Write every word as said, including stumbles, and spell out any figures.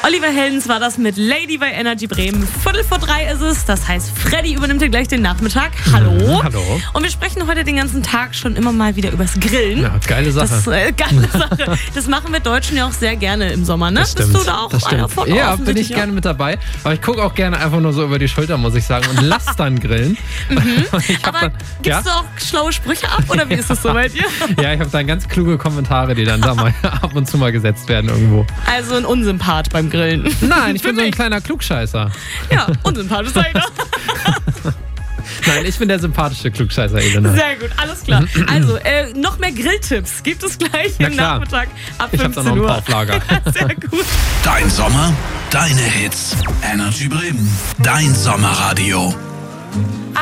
Oliver Heldens war das mit Lady bei Energy Bremen. Viertel vor drei ist es, das heißt, Freddy übernimmt hier gleich den Nachmittag. Hallo. Mhm, hallo. Und wir sprechen heute den ganzen Tag schon immer mal wieder übers Grillen. Ja, geile Sache. Das, äh, geile Sache. Das machen wir Deutschen ja auch sehr gerne im Sommer, ne? Das stimmt. Bist du da auch das einer stimmt. von? Ja, bin ich Offensichtlich gerne auch. mit dabei. Aber ich gucke auch gerne einfach nur so über die Schulter, muss ich sagen, und lass dann grillen. Mhm. Ich hab Aber dann, gibst ja? du auch schlaue Sprüche ab oder wie ist das so bei dir? Ja, ich habe dann ganz kluge Kommentare, die dann da mal ab und zu mal gesetzt werden irgendwo. Also ein Unsympath beim Grillen. Nein, ich Für bin so ein mich. kleiner Klugscheißer. Ja, unsympathisch, sag ich doch. Nein, ich bin der sympathische Klugscheißer, Elena. Sehr gut, alles klar. Also, äh, noch mehr Grilltipps gibt es gleich Na im klar. Nachmittag ab Ich habe da noch fünfzehn ein Uhr. paar auf Lager. Sehr gut. Dein Sommer, deine Hits. Energy Bremen. Dein Sommerradio.